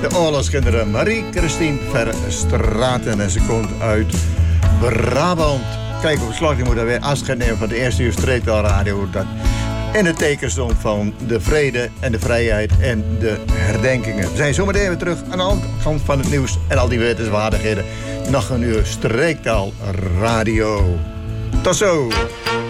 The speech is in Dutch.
de oorlogskinderen Marie-Christine Verstraeten. En ze komt uit Brabant. Kijk, op slag die moet er weer afscheid nemen van de eerste uur streektaalradio. Dat in het teken stond van de vrede en de vrijheid en de herdenkingen. We zijn zometeen weer terug aan de hand van het nieuws en al die wetenswaardigheden. Nog een uur streektaalradio. Tot zo!